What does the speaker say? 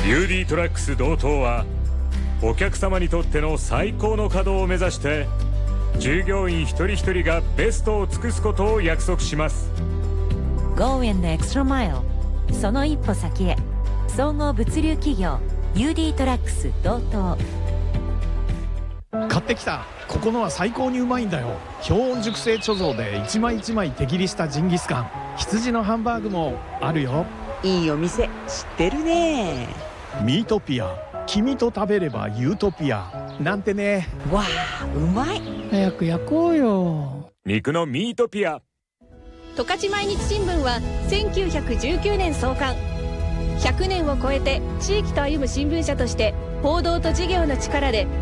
UD トラックス同等はお客様にとっての最高の稼働を目指して従業員一人一人がベストを尽くすことを約束します。 Go in the extra mile その一歩先へ。総合物流企業 UD トラックス同等。 買ってきた。ここのは最高にうまいんだよ。氷温熟成貯蔵で一枚一枚手切りしたジンギスカン、羊のハンバーグもあるよ。 いいお店知ってるね。 ミートピア、君と食べればユートピアなんてね。 わあ、うまい。 早く焼こうよ。 肉のミートピア。 十勝毎日新聞は1919年創刊。100年を超えて地域と歩む新聞社として報道と事業の力で